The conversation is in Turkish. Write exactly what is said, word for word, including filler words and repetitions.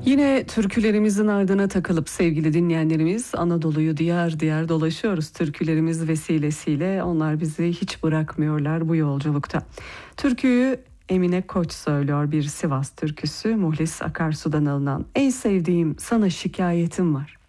Yine türkülerimizin ardına takılıp sevgili dinleyenlerimiz Anadolu'yu diyar diyar dolaşıyoruz. Türkülerimiz vesilesiyle onlar bizi hiç bırakmıyorlar bu yolculukta. Türküyü Emine Koç söylüyor, bir Sivas türküsü. Muhlis Akarsu'dan alınan "Ey sevdiğim, sana şikayetim var."